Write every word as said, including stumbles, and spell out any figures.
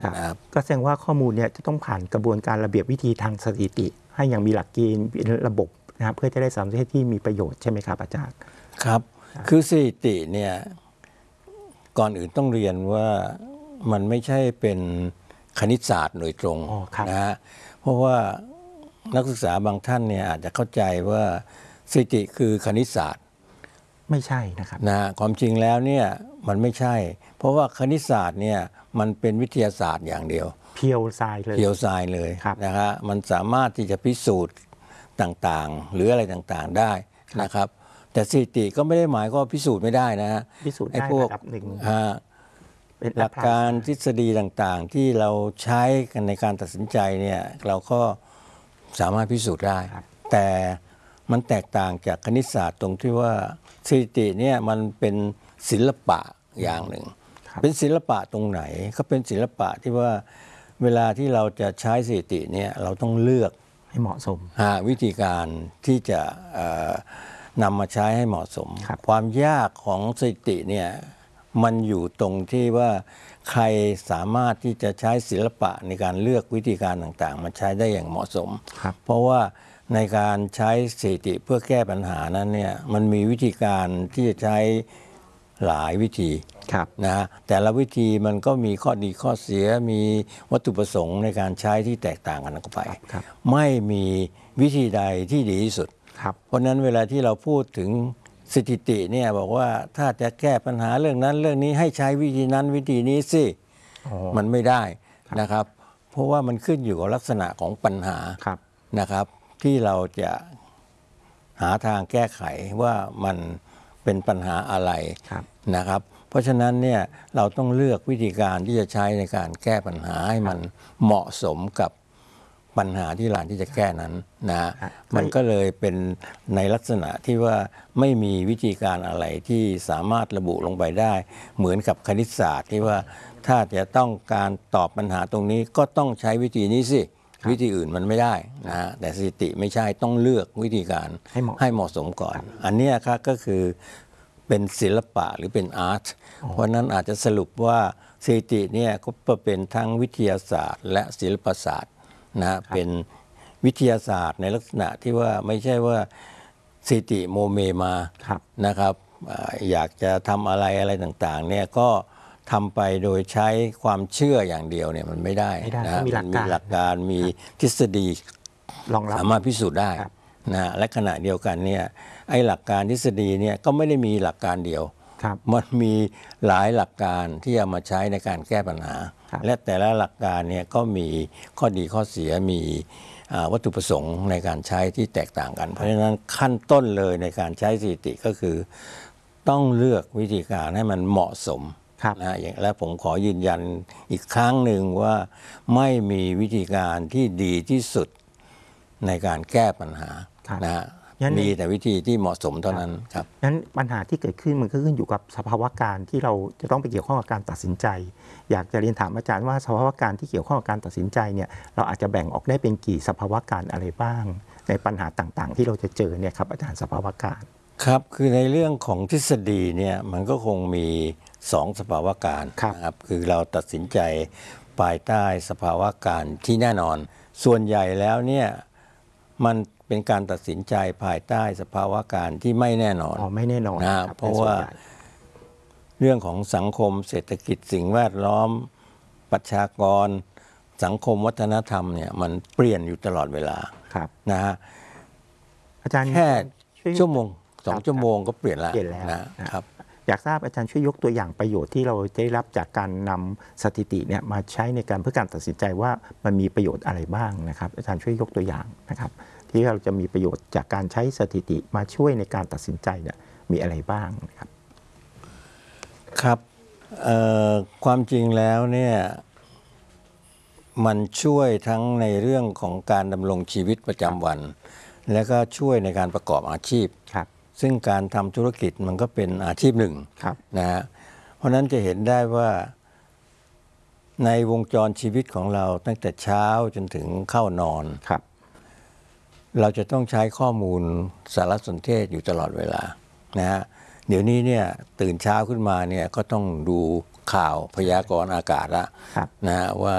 นะครับก็แสดงว่าข้อมูลเนี่ยจะต้องผ่านกระบวนการระเบียบวิธีทางสถิติให้อย่างมีหลักเกณฑ์เป็นระบบนะครับเพื่อจะได้สำเร็จที่มีประโยชน์ใช่ไหมครับอาจารย์ครับคือสถิติเนี่ยก่อนอื่นต้องเรียนว่ามันไม่ใช่เป็นคณิตศาสตร์โดยตรงนะฮะเพราะว่านักศึกษาบางท่านเนี่ยอาจจะเข้าใจว่าสถิติคือคณิตศาสตร์ไม่ใช่นะครับนะความจริงแล้วเนี่ยมันไม่ใช่เพราะว่าคณิตศาสตร์เนี่ยมันเป็นวิทยาศาสตร์อย่างเดียวเพียวทรายเลยเพียวทรายเลยนะฮะมันสามารถที่จะพิสูจน์ต่างๆหรืออะไรต่างๆได้นะครับแต่สถิติก็ไม่ได้หมายว่าพิสูจน์ไม่ได้นะฮะพิสูจน์ได้ระดับหนึ่งหลักการทฤษฎีต่างๆที่เราใช้กันในการตัดสินใจเนี่ยเราก็สามารถพิสูจน์ได้แต่มันแตกต่างจากคณิตศาสตร์ตรงที่ว่าสถิติเนี่ยมันเป็นศิลปะอย่างหนึ่งเป็นศิลปะตรงไหนก็เป็นศิลปะที่ว่าเวลาที่เราจะใช้สถิติเนี่ยเราต้องเลือกให้เหมาะสมวิธีการที่จะนำมาใช้ให้เหมาะสมความยากของสถิติเนี่ยมันอยู่ตรงที่ว่าใครสามารถที่จะใช้ศิลปะในการเลือกวิธีการต่างๆมาใช้ได้อย่างเหมาะสมเพราะว่าในการใช้สถิติเพื่อแก้ปัญหานั้นเนี่ยมันมีวิธีการที่จะใช้หลายวิธีนะแต่ละวิธีมันก็มีข้อดีข้อเสียมีวัตถุประสงค์ในการใช้ที่แตกต่างกันออกไปไม่มีวิธีใดที่ดีที่สุดเพราะนั้นเวลาที่เราพูดถึงสถิติเนี่ยบอกว่าถ้าจะแก้ปัญหาเรื่องนั้นเรื่องนี้ให้ใช้วิธีนั้นวิธีนี้สิมันไม่ได้นะครับเพราะว่ามันขึ้นอยู่กับลักษณะของปัญหานะครับที่เราจะหาทางแก้ไขว่ามันเป็นปัญหาอะไรนะครับเพราะฉะนั้นเนี่ยเราต้องเลือกวิธีการที่จะใช้ในการแก้ปัญหาให้มันเหมาะสมกับปัญหาที่เราที่จะแก้นั้นนะมันก็เลยเป็นในลักษณะที่ว่าไม่มีวิธีการอะไรที่สามารถระบุลงไปได้เหมือนกับคณิตศาสตร์ที่ว่าถ้าจะต้องการตอบปัญหาตรงนี้ก็ต้องใช้วิธีนี้สิวิธีอื่นมันไม่ได้นะแต่สถิติไม่ใช่ต้องเลือกวิธีการให้เหมาะสมก่อนอันนี้ครับก็คือเป็นศิลปะหรือเป็นอาร์ตเพราะนั้นอาจจะสรุปว่าสถิติเนี่ยก็เป็นทั้งวิทยาศาสตร์และศิลปศาสตร์นะเป็นวิทยาศาสตร์ในลักษณะที่ว่าไม่ใช่ว่าสถิติโมเมมานะครับอยากจะทำอะไรอะไรต่างๆเนี่ยก็ทำไปโดยใช้ความเชื่ออย่างเดียวเนี่ยมันไม่ได้นะมีหลักการมีทฤษฎีสามารถพิสูจน์ได้นะและขณะเดียวกันเนี่ยไอ้หลักการทฤษฎีเนี่ยก็ไม่ได้มีหลักการเดียวมันมีหลายหลักการที่เอามาใช้ในการแก้ปัญหาและแต่ละหลักการเนี่ยก็มีข้อดีข้อเสียมีวัตถุประสงค์ในการใช้ที่แตกต่างกันเพราะฉะนั้นขั้นต้นเลยในการใช้สถิติก็คือต้องเลือกวิธีการให้มันเหมาะสมนะอย่างและผมขอยืนยันอีกครั้งหนึ่งว่าไม่มีวิธีการที่ดีที่สุดในการแก้ปัญหานะมีแต่วิธีที่เหมาะสมเท่านั้นครับงั้นปัญหาที่เกิดขึ้นมันก็ขึ้นอยู่กับสภาวะการที่เราจะต้องไปเกี่ยวข้องกับการตัดสินใจอยากจะเรียนถามอาจารย์ว่าสภาวะการที่เกี่ยวข้องกับการตัดสินใจเนี่ยเราอาจจะแบ่งออกได้เป็นกี่สภาวะการอะไรบ้างในปัญหาต่างๆที่เราจะเจอเนี่ยครับอาจารย์สภาวะการครับคือในเรื่องของทฤษฎีเนี่ยมันก็คงมีสองสภาวะการนะครับคือเราตัดสินใจภายใต้สภาวะการที่แน่นอนส่วนใหญ่แล้วเนี่ยมันเป็นการตัดสินใจภายใต้สภาวะการที่ไม่แน่นอนอ๋อไม่แน่นอนนะเพราะว่าเรื่องของสังคมเศรษฐกิจสิ่งแวดล้อมประชากรสังคมวัฒนธรรมเนี่ยมันเปลี่ยนอยู่ตลอดเวลานะฮะอาจารย์แค่ชั่วโมงสองชั่วโมงก็เปลี่ยนแล้วนะครับอยากทราบอาจารย์ช่วยยกตัวอย่างประโยชน์ที่เราได้รับจากการนำสถิติเนี่ยมาใช้ในการเพื่อการตัดสินใจว่ามันมีประโยชน์อะไรบ้างนะครับอาจารย์ช่วยยกตัวอย่างนะครับที่เราจะมีประโยชน์จากการใช้สถิติมาช่วยในการตัดสินใจเนี่ยมีอะไรบ้างนะครับครับความจริงแล้วเนี่ยมันช่วยทั้งในเรื่องของการดำรงชีวิตประจำวันและก็ช่วยในการประกอบอาชีพซึ่งการทำธุรกิจมันก็เป็นอาชีพหนึ่งนะฮะเพราะนั้นจะเห็นได้ว่าในวงจรชีวิตของเราตั้งแต่เช้าจนถึงเข้านอนเราจะต้องใช้ข้อมูลสารสนเทศอยู่ตลอดเวลานะฮะเดี๋ยวนี้เนี่ยตื่นเช้าขึ้นมาเนี่ยก็ต้องดูข่าวพยากรณ์อากาศละนะฮะว่า